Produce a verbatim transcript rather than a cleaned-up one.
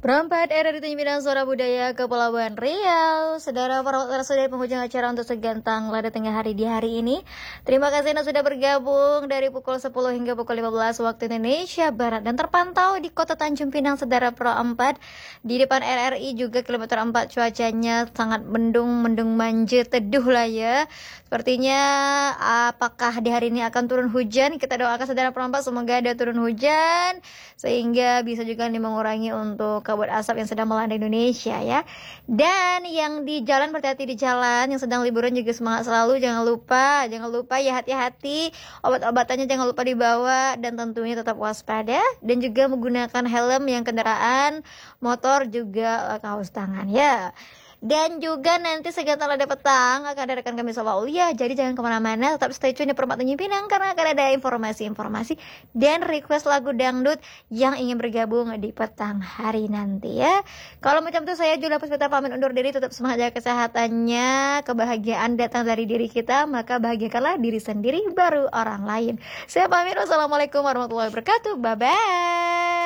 Perempat era di Tanjung Pinang Suara Budaya Kepulauan Riau. Saudara para saudara penghujung acara untuk segantang lada tengah hari di hari ini. Terima kasih Anda sudah bergabung dari pukul sepuluh hingga pukul lima belas waktu Indonesia Barat. Dan terpantau di kota Tanjung Pinang Saudara Pro empat. Di depan R R I juga kilometer empat cuacanya sangat mendung, mendung manja teduh lah ya. Sepertinya apakah di hari ini akan turun hujan? Kita doakan Saudara Pro empat semoga ada turun hujan. Sehingga bisa juga nih mengurangi untuk kabut asap yang sedang melanda Indonesia ya. Dan yang di jalan berhati-hati di jalan, yang sedang liburan juga semangat selalu, jangan lupa, jangan lupa ya hati-hati, obat-obatannya jangan lupa dibawa dan tentunya tetap waspada dan juga menggunakan helm yang kendaraan motor juga kaos tangan ya. Dan juga nanti segantang lada petang akan ada rekan kami Salwa Aulia. Jadi jangan kemana-mana, tetap stay tune di Perempat Tanjung Pinang karena akan ada informasi-informasi dan request lagu dangdut yang ingin bergabung di petang hari nanti ya. Kalau macam itu saya Julia Puspita pamit undur diri, tetap semangat jaga kesehatannya, kebahagiaan datang dari diri kita, maka bahagiakanlah diri sendiri baru orang lain. Saya pamit, wassalamualaikum warahmatullahi wabarakatuh, bye bye.